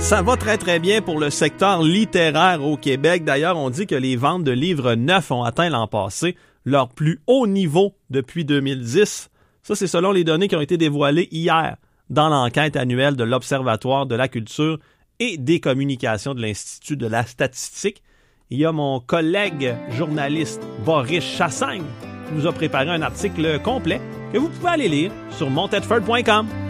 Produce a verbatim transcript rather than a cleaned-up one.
Ça va très très bien pour le secteur littéraire au Québec. D'ailleurs, on dit que les ventes de livres neufs ont atteint l'an passé leur plus haut niveau depuis deux mille dix. Ça, c'est selon les données qui ont été dévoilées hier dans l'enquête annuelle de l'Observatoire de la culture et des communications de l'Institut de la statistique. Il y a mon collègue journaliste Boris Chassagne qui vous a préparé un article complet que vous pouvez aller lire sur montedford point com.